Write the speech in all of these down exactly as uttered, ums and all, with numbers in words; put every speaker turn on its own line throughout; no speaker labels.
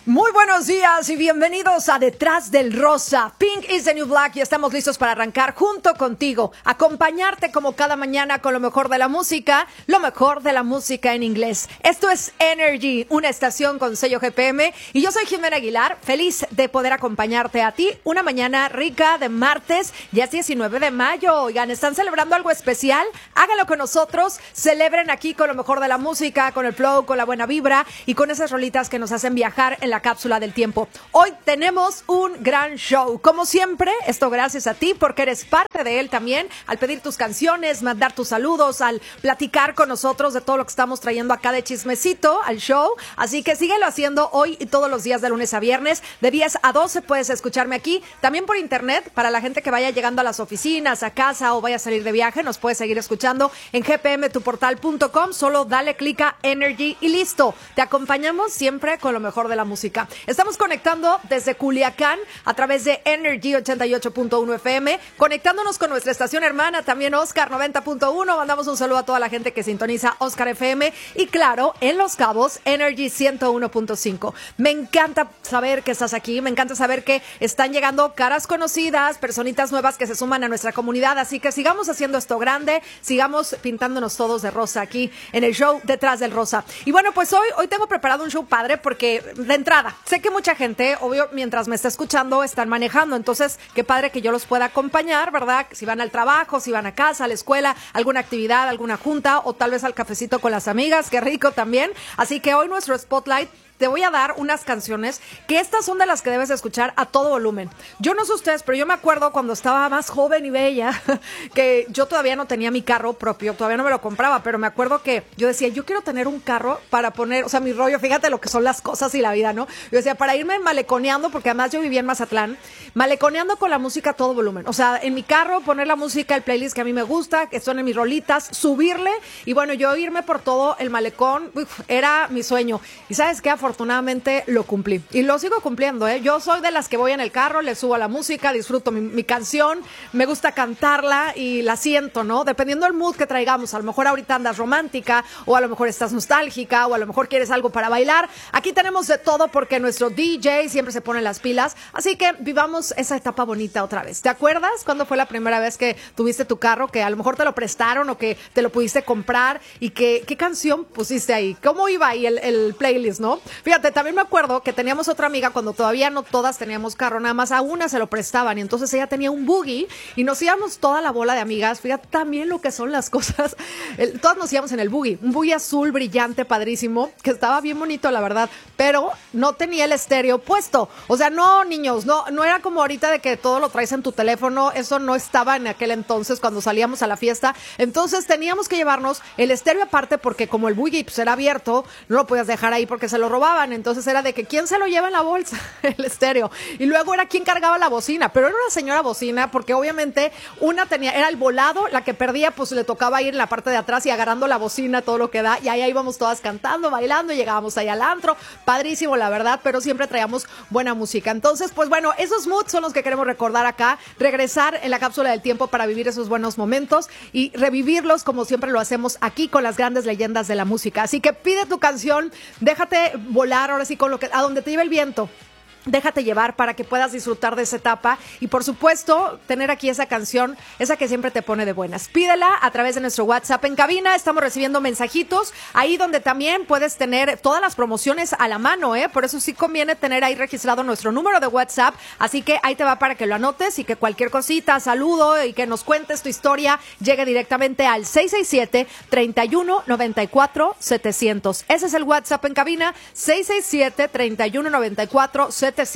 Muy buenos días y bienvenidos a Detrás del Rosa. Pink is the New Black y estamos listos para arrancar junto contigo, acompañarte como cada mañana con lo mejor de la música, lo mejor de la música en inglés. Esto es Energy, una estación con sello G P M y yo soy Jimena Aguilar, feliz de poder acompañarte a ti una mañana rica de martes, ya es diecinueve de mayo. Oigan, ¿están celebrando algo especial? Háganlo con nosotros, celebren aquí con lo mejor de la música, con el flow, con la buena vibra y con esas rolitas que nos hacen viajar en la cápsula del tiempo. Hoy tenemos un gran show. Como siempre, esto gracias a ti porque eres parte de él también, al pedir tus canciones, mandar tus saludos, al platicar con nosotros de todo lo que estamos trayendo acá de chismecito al show. Así que síguelo haciendo hoy y todos los días de lunes a viernes. De diez a doce puedes escucharme aquí. También por internet, para la gente que vaya llegando a las oficinas, a casa o vaya a salir de viaje, nos puedes seguir escuchando en g p m tu portal punto com. Solo dale clic a Energy y listo. Te acompañamos siempre con lo mejor de la música. Estamos conectando desde Culiacán a través de Energy ochenta y ocho punto uno F M, conectándonos con nuestra estación hermana, también Oscar noventa punto uno. Mandamos un saludo a toda la gente que sintoniza Oscar F M y claro, en Los Cabos, Energy ciento uno punto cinco. Me encanta saber que estás aquí, me encanta saber que están llegando caras conocidas, personitas nuevas que se suman a nuestra comunidad, así que sigamos haciendo esto grande, sigamos pintándonos todos de rosa aquí en el show Detrás del Rosa. Y bueno, pues hoy, hoy tengo preparado un show padre porque de entrada sé que mucha gente, obvio, mientras me está escuchando, están manejando, entonces qué padre que yo los pueda acompañar, ¿verdad? Si van al trabajo, si van a casa, a la escuela, alguna actividad, alguna junta o tal vez al cafecito con las amigas, qué rico también. Así que hoy nuestro spotlight, te voy a dar unas canciones que estas son de las que debes escuchar a todo volumen. Yo no sé ustedes, pero yo me acuerdo cuando estaba más joven y bella, que yo todavía no tenía mi carro propio, todavía no me lo compraba, pero me acuerdo que yo decía, yo quiero tener un carro para poner, o sea, mi rollo, fíjate lo que son las cosas y la vida, ¿no? Yo decía, para irme maleconeando, porque además yo vivía en Mazatlán, maleconeando con la música a todo volumen. O sea, en mi carro poner la música, el playlist que a mí me gusta, que son en mis rolitas, subirle, y bueno, yo irme por todo el malecón, uf, era mi sueño. Y ¿sabes qué? Afortunadamente lo cumplí y lo sigo cumpliendo, ¿eh? Yo soy de las que voy en el carro, le subo a la música, disfruto mi, mi canción, me gusta cantarla y la siento, ¿no? Dependiendo del mood que traigamos, a lo mejor ahorita andas romántica o a lo mejor estás nostálgica o a lo mejor quieres algo para bailar. Aquí tenemos de todo porque nuestro D J siempre se pone las pilas, así que vivamos esa etapa bonita otra vez. ¿Te acuerdas cuándo fue la primera vez que tuviste tu carro, que a lo mejor te lo prestaron o que te lo pudiste comprar y que, qué canción pusiste ahí? ¿Cómo iba ahí el, el playlist, no? Fíjate, también me acuerdo que teníamos otra amiga cuando todavía no todas teníamos carro, nada más a una se lo prestaban y entonces ella tenía un buggy y nos íbamos toda la bola de amigas. Fíjate también lo que son las cosas. El, todas nos íbamos en el buggy, un buggy azul brillante, padrísimo, que estaba bien bonito, la verdad, pero no tenía el estéreo puesto. O sea, no, niños, no, no era como ahorita de que todo lo traes en tu teléfono. Eso no estaba en aquel entonces cuando salíamos a la fiesta. Entonces teníamos que llevarnos el estéreo aparte porque como el buggy pues, era abierto, no lo podías dejar ahí porque se lo robaban. Entonces era de que quién se lo lleva en la bolsa, el estéreo, y luego era quién cargaba la bocina, pero era una señora bocina porque obviamente una tenía, era el volado, la que perdía pues le tocaba ir en la parte de atrás y agarrando la bocina todo lo que da, y ahí íbamos todas cantando, bailando, y llegábamos ahí al antro, padrísimo la verdad, pero siempre traíamos buena música. Entonces pues bueno, esos moods son los que queremos recordar acá, regresar en la cápsula del tiempo para vivir esos buenos momentos y revivirlos como siempre lo hacemos aquí con las grandes leyendas de la música. Así que pide tu canción, déjate volar ahora sí con lo que a donde te lleve el viento. Déjate llevar para que puedas disfrutar de esa etapa y por supuesto tener aquí esa canción, esa que siempre te pone de buenas. Pídela a través de nuestro WhatsApp en cabina, estamos recibiendo mensajitos, ahí donde también puedes tener todas las promociones a la mano, ¿eh? Por eso sí conviene tener ahí registrado nuestro número de WhatsApp, así que ahí te va para que lo anotes y que cualquier cosita, saludo y que nos cuentes tu historia, llegue directamente al seis seis siete, tres uno nueve cuatro, siete cero cero. Ese es el WhatsApp en cabina, seis seis siete, tres uno nueve cuatro, siete cero cero.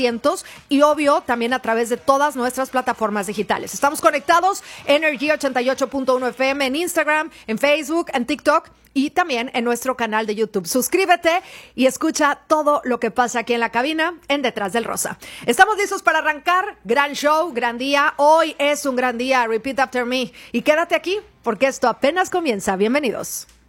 Y obvio también a través de todas nuestras plataformas digitales. Estamos conectados Energy ochenta y ocho punto uno F M en Instagram, en Facebook, en TikTok y también en nuestro canal de YouTube. Suscríbete y escucha todo lo que pasa aquí en la cabina en Detrás del Rosa. Estamos listos para arrancar. Gran show, gran día. Hoy es un gran día. Repeat after me. Y quédate aquí porque esto apenas comienza. Bienvenidos.